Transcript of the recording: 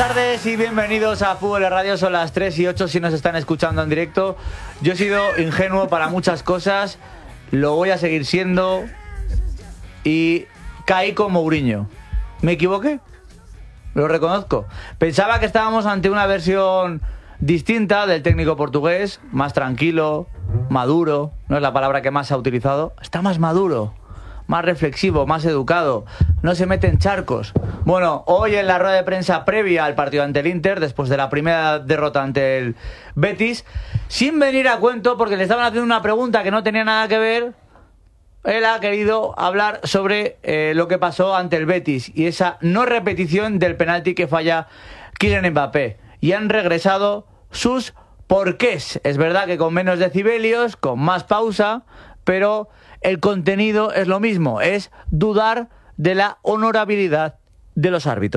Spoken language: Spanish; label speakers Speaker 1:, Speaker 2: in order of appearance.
Speaker 1: tardes y bienvenidos a Fútbol de Radio. Son las 3:08 si nos están escuchando en directo. Yo he sido ingenuo para muchas cosas, lo voy a seguir siendo y caí con Mourinho. ¿Me equivoqué? Lo reconozco. Pensaba que estábamos ante una versión distinta del técnico portugués, más tranquilo, maduro, no es la palabra que más se ha utilizado. Está más maduro, más reflexivo, más educado, no se mete en charcos. Bueno, hoy en la rueda de prensa previa al partido ante el Inter, después de la primera derrota ante el Betis, sin venir a cuento, porque le estaban haciendo una pregunta que no tenía nada que ver, él ha querido hablar sobre lo que pasó ante el Betis y esa no repetición del penalti que falla Kylian Mbappé. Y han regresado sus porqués. Es verdad que con menos decibelios, con más pausa, pero el contenido es lo mismo, es dudar de la honorabilidad de los árbitros.